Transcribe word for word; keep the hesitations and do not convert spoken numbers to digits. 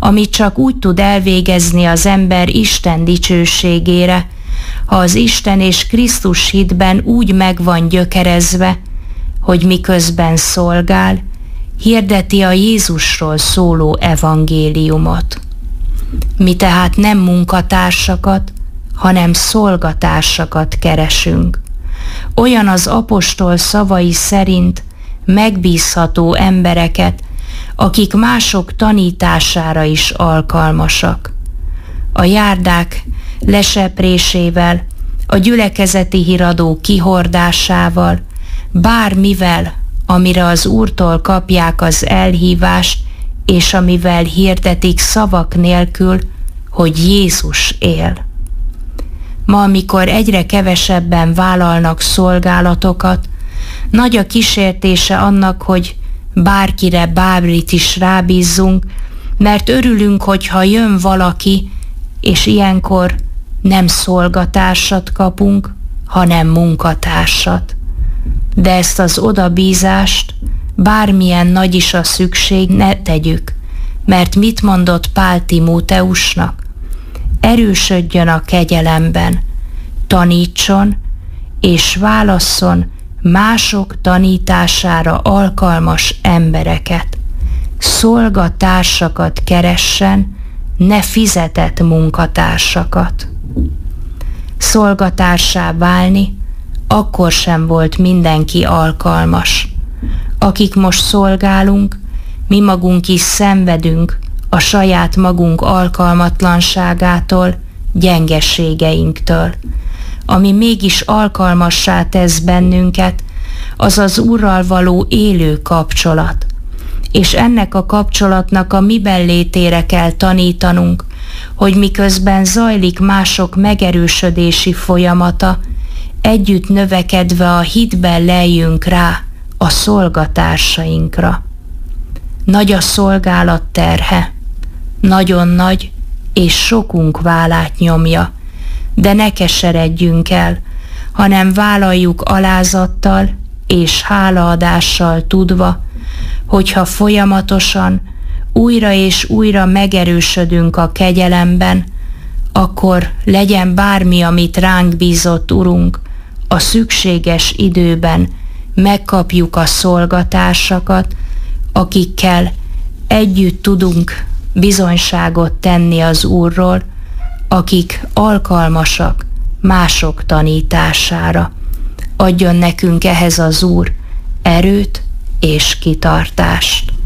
amit csak úgy tud elvégezni az ember Isten dicsőségére, ha az Isten és Krisztus hitben úgy meg van gyökerezve, hogy miközben szolgál, hirdeti a Jézusról szóló evangéliumot. Mi tehát nem munkatársakat, hanem szolgatársakat keresünk. Olyan az apostol szavai szerint megbízható embereket, akik mások tanítására is alkalmasak. A járdák leseprésével, a gyülekezeti híradó kihordásával, bármivel, amire az Úrtól kapják az elhívást, és amivel hirdetik szavak nélkül, hogy Jézus él. Ma, amikor egyre kevesebben vállalnak szolgálatokat, nagy a kísértése annak, hogy bárkire bármit is rábízzunk, mert örülünk, hogyha jön valaki, és ilyenkor nem szolgatársat kapunk, hanem munkatársat. De ezt az odabízást, bármilyen nagy is a szükség, ne tegyük, mert mit mondott Pál Timóteusnak? Erősödjön a kegyelemben, tanítson és válasszon mások tanítására alkalmas embereket. Szolgatársakat keressen, ne fizetett munkatársakat. Szolgatársá válni akkor sem volt mindenki alkalmas. Akik most szolgálunk, mi magunk is szenvedünk a saját magunk alkalmatlanságától, gyengeségeinktől. Ami mégis alkalmassá tesz bennünket, az az Úrral való élő kapcsolat. És ennek a kapcsolatnak a miben létére kell tanítanunk, hogy miközben zajlik mások megerősödési folyamata, együtt növekedve a hitben lejjünk rá a szolgatársainkra. Nagy a szolgálat terhe, nagyon nagy, és sokunk vállát nyomja, de ne keseredjünk el, hanem vállaljuk alázattal és hálaadással tudva, hogyha folyamatosan újra és újra megerősödünk a kegyelemben, akkor legyen bármi, amit ránk bízott Urunk, a szükséges időben megkapjuk a szolgatársakat, akikkel együtt tudunk bizonyságot tenni az Úrról, akik alkalmasak mások tanítására. Adjon nekünk ehhez az Úr erőt és kitartást.